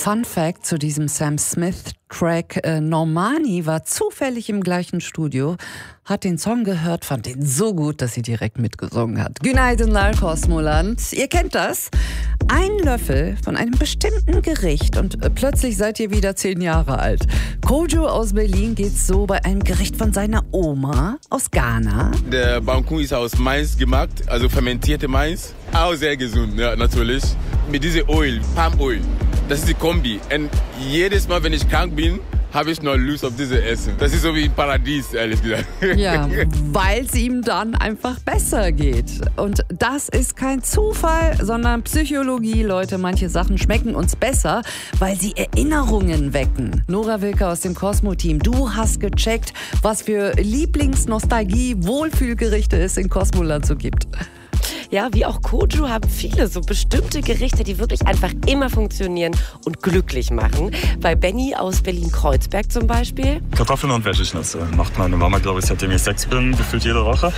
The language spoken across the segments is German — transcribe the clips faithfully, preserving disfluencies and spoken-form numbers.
Fun Fact zu diesem Sam Smith-Track. Äh, Normani war zufällig im gleichen Studio, hat den Song gehört, fand den so gut, dass sie direkt mitgesungen hat. Günaydın Kosmoland. Ihr kennt das. Ein Löffel von einem bestimmten Gericht und äh, plötzlich seid ihr wieder zehn Jahre alt. Kojo aus Berlin geht's so bei einem Gericht von seiner Oma aus Ghana. Der Banku ist aus Mais gemacht, also fermentierte Mais. Auch sehr gesund, ja, natürlich. Mit diesem Öl, Palm Oil. Das ist die Kombi. Und jedes Mal, wenn ich krank bin, habe ich noch Lust auf diese Essen. Das ist so wie ein Paradies, ehrlich gesagt. Ja, weil es ihm dann einfach besser geht. Und das ist kein Zufall, sondern Psychologie, Leute. Manche Sachen schmecken uns besser, weil sie Erinnerungen wecken. Nora Wilke aus dem Cosmo-Team, du hast gecheckt, was für Lieblingsnostalgie, Wohlfühlgerichte es in Cosmoland so gibt. Ja, wie auch Kojo haben viele so bestimmte Gerichte, die wirklich einfach immer funktionieren und glücklich machen. Bei Benny aus Berlin-Kreuzberg zum Beispiel. Kartoffeln und Veggie-Schnitzel macht meine Mama, glaube ich, seitdem ich sechs bin, gefühlt jede Woche.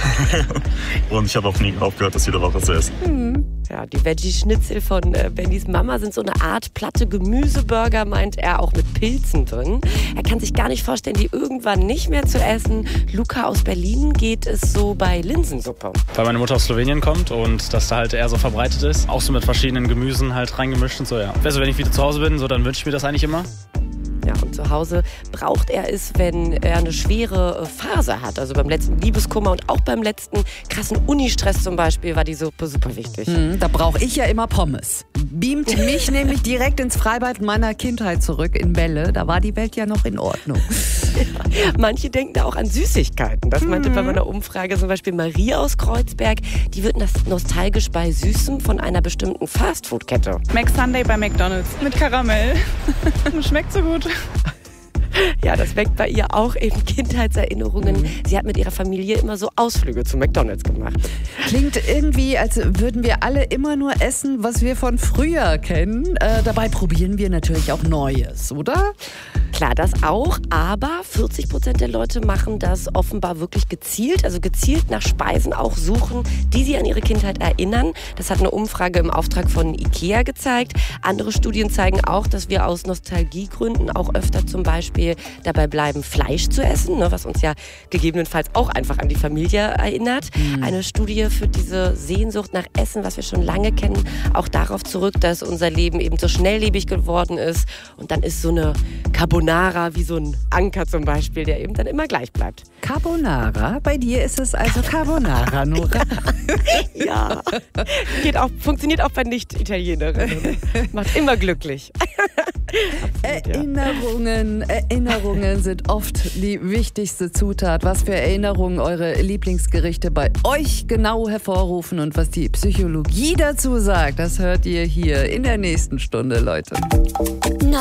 Und ich habe auch nie aufgehört, das jede Woche zu essen. Hm. Ja, die Veggie-Schnitzel von äh, Bennys Mama sind so eine Art platte Gemüseburger, meint er, auch mit Pilzen drin. Er kann sich gar nicht vorstellen, die irgendwann nicht mehr zu essen. Luca aus Berlin geht es so bei Linsensuppe. Weil meine Mutter aus Slowenien kommt und das da halt eher so verbreitet ist. Auch so mit verschiedenen Gemüsen halt reingemischt und so, ja. Also wenn ich wieder zu Hause bin, so, dann wünsche ich mir das eigentlich immer. Ja, und zu Hause braucht er es, wenn er eine schwere Phase hat. Also beim letzten Liebeskummer und auch beim letzten krassen Unistress zum Beispiel war die Suppe super wichtig. Hm, da brauche ich ja immer Pommes. Beamt mich nämlich direkt ins Freibad meiner Kindheit zurück in Bälle. Da war die Welt ja noch in Ordnung. Ja, manche denken da auch an Süßigkeiten. Das meinte mhm. bei meiner Umfrage zum Beispiel Marie aus Kreuzberg. Die wird nostalgisch bei Süßem von einer bestimmten Fastfood-Kette. McSunday bei McDonald's mit Karamell. Schmeckt so gut. Ja, das weckt bei ihr auch eben Kindheitserinnerungen. Mhm. Sie hat mit ihrer Familie immer so Ausflüge zu McDonald's gemacht. Klingt irgendwie, als würden wir alle immer nur essen, was wir von früher kennen. Äh, dabei probieren wir natürlich auch Neues, oder? Klar, das auch, aber vierzig Prozent der Leute machen das offenbar wirklich gezielt, also gezielt nach Speisen auch suchen, die sie an ihre Kindheit erinnern. Das hat eine Umfrage im Auftrag von IKEA gezeigt. Andere Studien zeigen auch, dass wir aus Nostalgiegründen auch öfter zum Beispiel dabei bleiben, Fleisch zu essen, ne, was uns ja gegebenenfalls auch einfach an die Familie erinnert. Mhm. Eine Studie führt diese Sehnsucht nach Essen, was wir schon lange kennen, auch darauf zurück, dass unser Leben eben so schnelllebig geworden ist. Und dann ist so eine Carbonara wie so ein Anker zum Beispiel, der eben dann immer gleich bleibt. Carbonara? Bei dir ist es also Carbonara, Nora? Ja, geht auch, funktioniert auch bei Nicht-Italienerinnen. Macht immer glücklich. Absolut, Erinnerungen, ja. Erinnerungen sind oft die wichtigste Zutat. Was für Erinnerungen eure Lieblingsgerichte bei euch genau hervorrufen und was die Psychologie dazu sagt, das hört ihr hier in der nächsten Stunde, Leute.